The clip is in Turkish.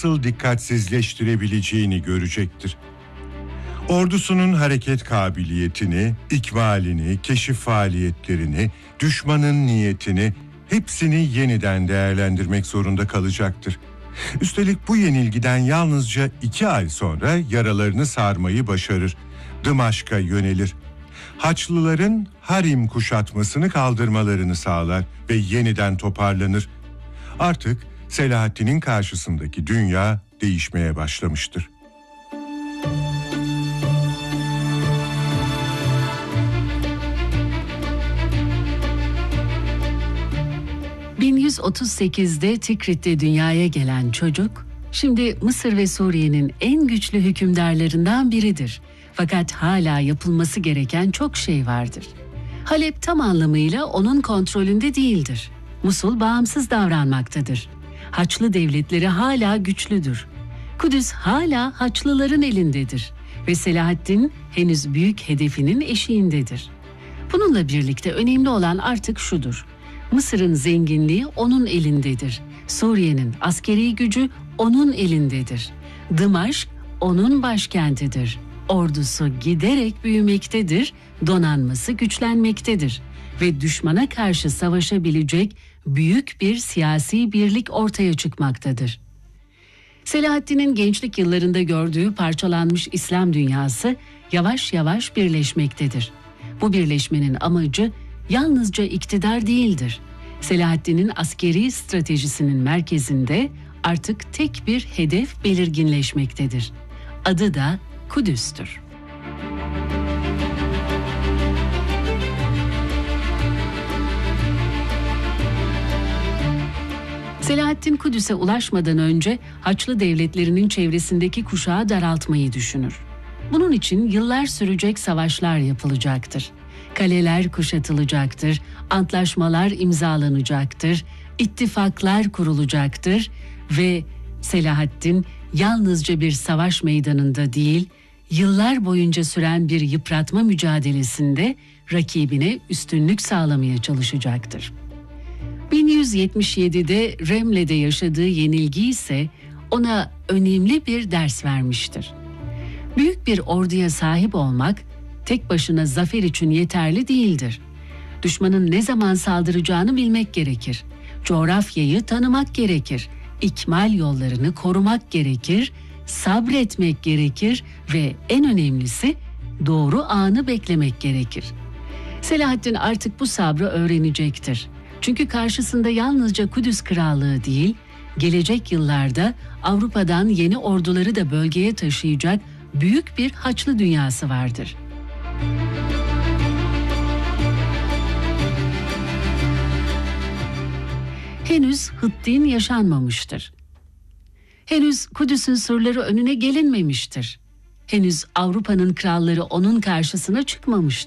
nasıl dikkatsizleştirebileceğini görecektir. Ordusunun hareket kabiliyetini, ikmalini, keşif faaliyetlerini, düşmanın niyetini, hepsini yeniden değerlendirmek zorunda kalacaktır. Üstelik bu yenilgiden yalnızca 2 ay sonra yaralarını sarmayı başarır. Dımaşk'a yönelir. Haçlıların Harim kuşatmasını kaldırmalarını sağlar ve yeniden toparlanır. Artık Selahaddin'in karşısındaki dünya değişmeye başlamıştır. ...1138'de Tikrit'te dünyaya gelen çocuk, şimdi Mısır ve Suriye'nin en güçlü hükümdarlarından biridir. Fakat hala yapılması gereken çok şey vardır. Halep tam anlamıyla onun kontrolünde değildir. Musul bağımsız davranmaktadır. Haçlı devletleri hala güçlüdür. Kudüs hala Haçlıların elindedir. Ve Selahaddin henüz büyük hedefinin eşiğindedir. Bununla birlikte önemli olan artık şudur: Mısır'ın zenginliği onun elindedir. Suriye'nin askeri gücü onun elindedir. Dımaşk onun başkentidir. Ordusu giderek büyümektedir, donanması güçlenmektedir ve düşmana karşı savaşabilecek büyük bir siyasi birlik ortaya çıkmaktadır. Selahaddin'in gençlik yıllarında gördüğü parçalanmış İslam dünyası yavaş yavaş birleşmektedir. Bu birleşmenin amacı yalnızca iktidar değildir. Selahaddin'in askeri stratejisinin merkezinde artık tek bir hedef belirginleşmektedir. Adı da Kudüs'tür. Selahaddin Kudüs'e ulaşmadan önce Haçlı devletlerinin çevresindeki kuşağı daraltmayı düşünür. Bunun için yıllar sürecek savaşlar yapılacaktır. Kaleler kuşatılacaktır, antlaşmalar imzalanacaktır, ittifaklar kurulacaktır ve Selahaddin yalnızca bir savaş meydanında değil, yıllar boyunca süren bir yıpratma mücadelesinde rakibine üstünlük sağlamaya çalışacaktır. 1177'de Remle'de yaşadığı yenilgi ise ona önemli bir ders vermiştir. Büyük bir orduya sahip olmak tek başına zafer için yeterli değildir. Düşmanın ne zaman saldıracağını bilmek gerekir. Coğrafyayı tanımak gerekir. İkmal yollarını korumak gerekir, sabretmek gerekir ve en önemlisi doğru anı beklemek gerekir. Selahaddin artık bu sabrı öğrenecektir. Çünkü karşısında yalnızca Kudüs Krallığı değil, gelecek yıllarda Avrupa'dan yeni orduları da bölgeye taşıyacak büyük bir Haçlı dünyası vardır. Henüz Hıttin yaşanmamıştır. Henüz Kudüs'ün surları önüne gelinmemiştir. Henüz Avrupa'nın kralları onun karşısına çıkmamıştır.